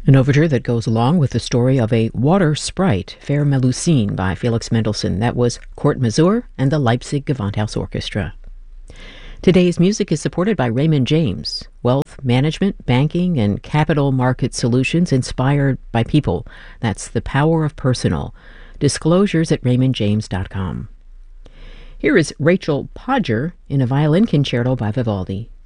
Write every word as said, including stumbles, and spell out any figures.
An overture that goes along with the story of a water sprite, Fair Melusine, by Felix Mendelssohn. That was Court Mazur and the Leipzig Gewandhaus Orchestra. Today's music is supported by Raymond James, wealth management, banking, and capital market solutions inspired by people. That's the power of personal. Disclosures at raymond james dot com. Here is Rachel Podger in a violin concerto by Vivaldi.